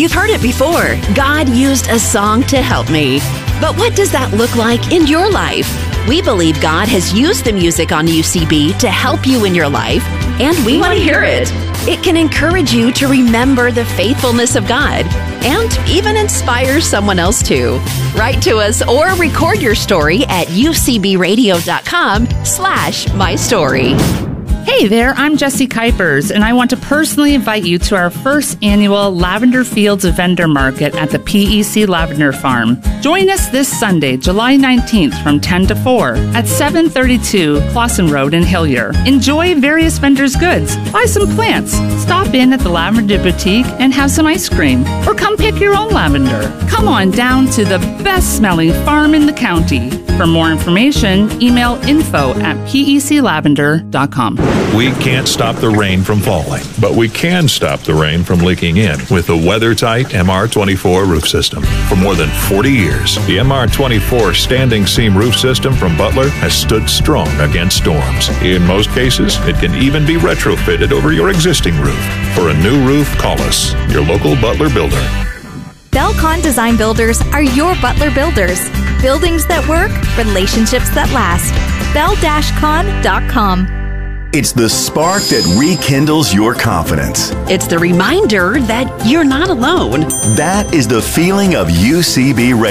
You've heard it before. God used a song to help me. But what does that look like in your life? We believe God has used the music on UCB to help you in your life, and we want to hear it. It can encourage you to remember the faithfulness of God and even inspire someone else to. Write to us or record your story at ucbradio.com/mystory. Hey there, I'm Jessie Kuipers, and I want to personally invite you to our first annual Lavender Fields Vendor Market at the PEC Lavender Farm. Join us this Sunday, July 19th from 10 to 4 at 732 Clausen Road in Hillier. Enjoy various vendors' goods, buy some plants, stop in at the Lavender Boutique and have some ice cream, or come pick your own lavender. Come on down to the best-smelling farm in the county. For more information, email info@peclavender.com. We can't stop the rain from falling, but we can stop the rain from leaking in with the weather-tight MR24 roof system. For more than 40 years, the MR24 standing seam roof system from Butler has stood strong against storms. In most cases, it can even be retrofitted over your existing roof. For a new roof, call us, your local Butler builder. Belcon Design Builders are your Butler builders. Buildings that work, relationships that last. Bell-con.com. It's the spark that rekindles your confidence. It's the reminder that you're not alone. That is the feeling of UCB Radio.